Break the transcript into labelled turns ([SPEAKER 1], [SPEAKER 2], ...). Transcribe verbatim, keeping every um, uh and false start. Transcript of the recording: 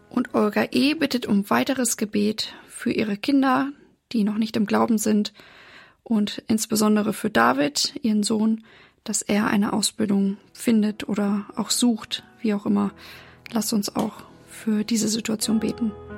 [SPEAKER 1] Und Olga E. bittet um weiteres Gebet für ihre Kinder, die noch nicht im Glauben sind, und insbesondere für David, ihren Sohn, dass er eine Ausbildung findet oder auch sucht, wie auch immer. Lasst uns auch für diese Situation beten.